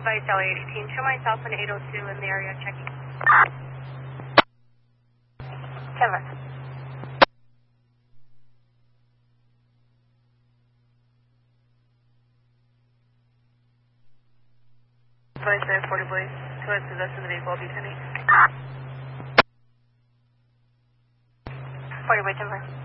advise LA 18. Show myself an 802 in the area checking. 10 left. Advise 40 boys. Who has possession of the vehicle, B10 8. 40 boy, 10 left.